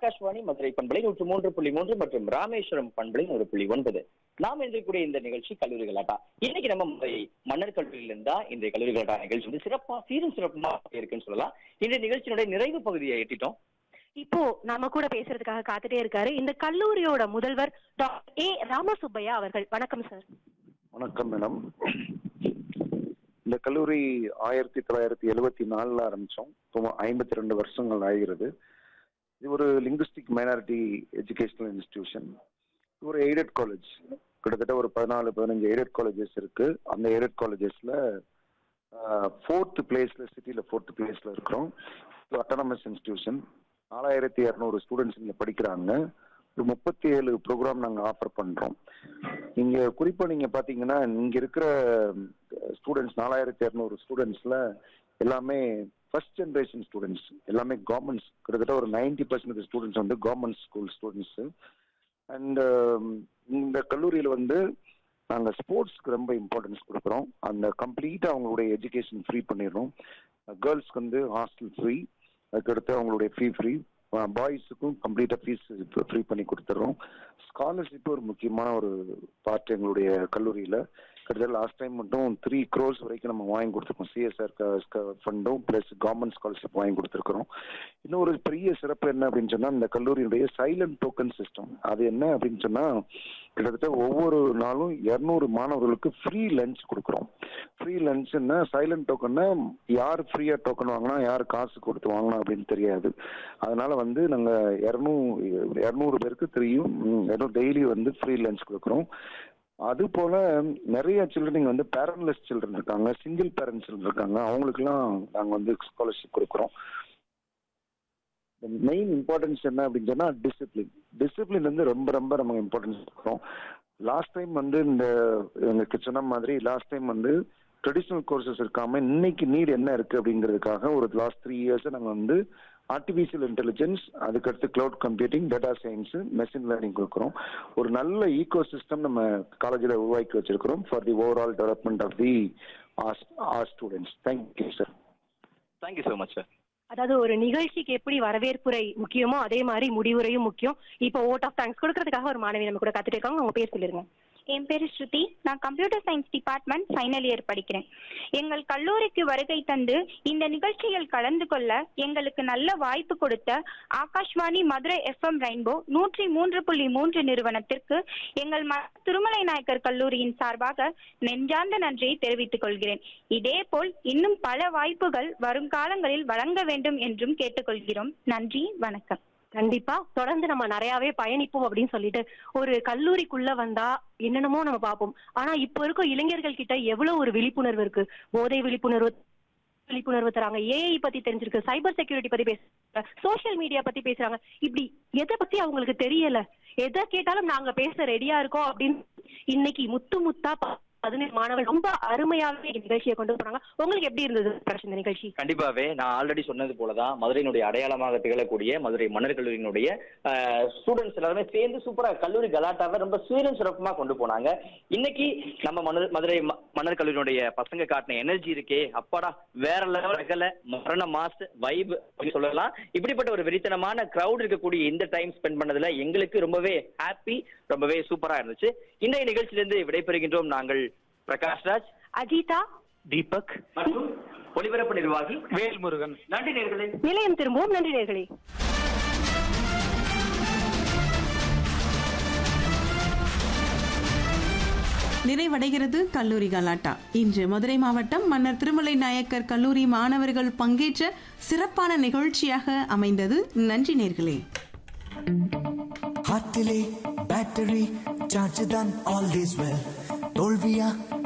ஆகாஷ்வாணி மதுரை பண்பலை 103.3 மற்றும் ராமேஸ்வரம் பண்பலை 100.9. நாம் இன்றைய இந்த நிகழ்ச்சி கல்லூரி கலாட்டா. இன்னைக்கு நம்ம மன்னர் கல்லூரியில இருந்தா இந்த கல்லூரி கலாட்டா நிகழ்ச்சி வந்து சிறப்பா சீரும் சிறப்புமா இருக்குன்னு சொல்லலாம். இந்த நிகழ்ச்சியினுடைய நிறைவு பகுதியை எட்டிட்டோம். இப்போ நாம கூட பேசுறதுக்காக காத்துட்டே இருக்காரு இந்த கல்லூரியோட முதல்வர் டாக்டர் ஏ ராமசுப்பையா அவர்கள். வணக்கம் சார். வணக்கம் மேடம். இந்த கல்லூரி 1974 ஆரம்பிச்சோம். 52 வருஷங்கள் ஆகிறது. இது ஒரு லிங்குஸ்டிக் மைனாரிட்டி எஜுகேஷனல் இன்ஸ்டிடியூஷன். இது ஒரு எய்டட் காலேஜ். கிட்டத்தட்ட ஒரு 14-15 எய்டட் காலேஜஸ் இருக்கு. அந்த எய்டட் காலேஜஸ்ல 4th பிளேஸ்ல, சிட்டியில 4th பிளேஸ்ல இருக்கிறோம். Autonomous institution. 4200 ஸ்டூடெண்ட்ஸ் இங்க படிக்கிறாங்க. ஒரு 37 ப்ரோக்ராம் நாங்கள் ஆஃபர் பண்றோம். இங்க குறிப்பா நீங்க பாத்தீங்கன்னா இங்க இருக்கிற ஸ்டூடெண்ட்ஸ் 4200 ஸ்டூடெண்ட்ஸ்ல எல்லாமே ஃபர்ஸ்ட் ஜெனரேஷன் ஸ்டூடெண்ட்ஸ், எல்லாமே கவர்மெண்ட்ஸ். கிட்டத்தட்ட ஒரு 90% ஸ்டூடெண்ட்ஸ் வந்து கவர்மெண்ட் ஸ்கூல் ஸ்டூடெண்ட்ஸ். அண்ட் இந்த கல்லூரியில வந்து நாங்கள் ஸ்போர்ட்ஸ்க்கு ரொம்ப இம்பார்ட்டன்ஸ் கொடுக்குறோம். அந்த கம்ப்ளீட்டா அவங்களுடைய எஜுகேஷன் ஃப்ரீ பண்ணிடுறோம். கேர்ள்ஸ்க்கு வந்து ஹாஸ்டல் ஃப்ரீ, அதுக்கடுத்து அவங்களுடைய ஃபீ ஃப்ரீ. பாய்ஸுக்கும் கம்ப்ளீட்டா ஃபீஸ் ஃப்ரீ பண்ணி கொடுத்துட்றோம். ஸ்காலர்ஷிப் ஒரு முக்கியமான ஒரு பார்ட் எங்களுடைய கல்லூரியில. கிட்டத்தட்ட லாஸ்ட் டைம் மட்டும் 3 crores வரைக்கும் நம்ம வாங்கி கொடுத்துருக்கோம். சிஎஸ்ஆர் ஃபண்டும் பிளஸ் கவர்மெண்ட் ஸ்காலர்ஷிப் வாங்கி கொடுத்துருக்கிறோம். இன்னும் ஒரு பெரிய சிறப்பு என்ன அப்படின்னு சொன்னா இந்த கல்லூரியுடைய சைலண்ட் டோக்கன் சிஸ்டம். அது என்ன அப்படின்னு சொன்னா கிட்டத்தட்ட ஒவ்வொரு நாளும் 200 மாணவர்களுக்கு ஃப்ரீ லஞ்ச் கொடுக்குறோம். ஃப்ரீ லஞ்ச்னா சைலண்ட் டோக்கன்னா யார் ஃப்ரீயா டோக்கன் வாங்கினா யார் காசு கொடுத்து வாங்கினா அப்படின்னு தெரியாது. அதனால வந்து நாங்க 200 பேருக்கு டெய்லி வந்து ஃப்ரீ லஞ்ச் கொடுக்குறோம். அது போல நிறைய சில்ட்ரன் வந்து பேரண்ட்லெஸ் சில்ட்ரன் இருக்காங்க, சிங்கிள் பேரண்ட்ஸ் இருக்காங்க. அவங்களுக்குலாம் நாங்கள் வந்து ஸ்காலர்ஷிப் கொடுக்குறோம். மெயின் இம்பார்ட்டன்ஸ் என்ன அப்படின்னு சொன்னா டிசிப்ளின் வந்து ரொம்ப ரொம்ப நம்ம இம்பார்ட்டன்ஸ் கொடுக்குறோம். லாஸ்ட் டைம் வந்து இந்த சொன்ன மாதிரி லாஸ்ட் டைம் வந்து ட்ரெடிஷ்னல் கோர்சஸ் இருக்காம இன்னைக்கு நீட் என்ன இருக்கு அப்படிங்கிறதுக்காக ஒரு லாஸ்ட் 3 years நாங்கள் வந்து ஆர்டிஃபிஷியல் இன்டெலிஜென்ஸ், அதுக்கடுத்து cloud computing, data science, machine learning கொடுக்குறோம். ஒரு நல்ல ஈகோ சிஸ்டம் நம்ம காலேஜில் உருவாக்கி வச்சிருக்கிறோம் for the overall development of they are students. Thank you sir. Thank you so much sir. அதாவது ஒரு நிகழ்ச்சிக்கு எப்படி வரவேற்புரை முக்கியமோ அதே மாதிரி முடிவுரையும் முக்கியம். இப்போ ஓட் ஆஃப் தேங்க்ஸ் கொடுக்கறதுக்காக ஒரு மாணவி நம்ம கூட காத்துட்டு இருக்காங்க. உங்க பேர் சொல்லிருங்க. என் பேரு ஸ்ருதி. நான் computer science department final year படிக்கிறேன். எங்கள் கல்லூரிக்கு வருகை தந்து இந்த நிகழ்ச்சியில் கலந்து கொள்ள எங்களுக்கு நல்ல வாய்ப்பு கொடுத்த ஆகாஷ்வாணி மதுரை FM ரெயின்போ 103.3 நிறுவனத்திற்கு எங்கள் திருமலை நாயக்கர் கல்லூரியின் சார்பாக நெஞ்சார்ந்த நன்றியை தெரிவித்துக் கொள்கிறேன். இதேபோல் இன்னும் பல வாய்ப்புகள் வருங்காலங்களில் வழங்க வேண்டும் என்றும் கேட்டுக்கொள்கிறோம். நன்றி, வணக்கம். கண்டிப்பா தொடர்ந்து நம்ம நிறையவே பயணிப்போம் அப்படின்னு சொல்லிட்டு ஒரு கல்லூரிக்குள்ள வந்தா என்னென்னமோ நம்ம பார்ப்போம். ஆனா இப்ப இருக்க இளைஞர்கள் கிட்ட எவ்வளவு ஒரு விழிப்புணர்வு இருக்கு. போதை விழிப்புணர்வு தராங்க, ஏஐ பத்தி தெரிஞ்சிருக்கு, சைபர் செக்யூரிட்டி பத்தி பேசுறாங்க, சோசியல் மீடியா பத்தி பேசுறாங்க. இப்படி எதை பத்தி அவங்களுக்கு தெரியல. எதை கேட்டாலும் நாங்க பேச ரெடியா இருக்கோம் அப்படின்னு இன்னைக்கு முத்தா 17 மாணவர்கள் ரொம்ப அருமையாகவே நிகழ்ச்சியை கொண்டு போறாங்க. உங்களுக்கு எப்படி இருந்தது இந்த நிகழ்ச்சி? கண்டிப்பாவே நான் ஆல்ரெடி சொன்னது போலதான் மதுரையினுடைய அடையாளமாக திகழக்கூடிய மதுரை மன்னர் கல்லூரியினுடைய ஸ்டூடெண்ட்ஸ் எல்லாருமே சேர்ந்து சூப்பரா கல்லூரி கலாட்டாவை ரொம்ப சீரும் சிறப்புமா கொண்டு போனாங்க. இன்னைக்கு நம்ம மதுரை மன்னர் கல்லூரியினுடைய பசங்க காட்டின எனர்ஜி இருக்கே அப்பாடா வேற லெவல், மரண மாஸ் வைப் அப்படின்னு சொல்லலாம். இப்படிப்பட்ட ஒரு வெறித்தனமான கிரௌட் இருக்கக்கூடிய இந்த டைம் ஸ்பெண்ட் பண்ணதுல எங்களுக்கு ரொம்பவே ஹாப்பி, ரொம்பவே சூப்பரா இருந்துச்சு. இன்றைய நிகழ்ச்சியிலிருந்து விடைபெறுகின்றோம் நாங்கள் பிரகாஷ்ராஜ், அஜிதா, தீபக் மற்றும் ஒலிபரப்பு நிர்வாகி வேல்முருகன். நன்றி நேர்களே. நிலையம் திரும்பவும். நன்றி நேர்களே. நிறைவடைகிறது கல்லூரி கலாட்டா. இன்று மதுரை மாவட்டம் மன்னர் திருமலை நாயக்கர் கல்லூரி மாணவர்கள் பங்கேற்ற சிறப்பான நிகழ்ச்சியாக அமைந்தது. நன்றி நேர்களே. ஹார்ட்டிலே பேட்டரி சார்ஜ் தான் ஆல்வேஸ் வெல். தோல்வியா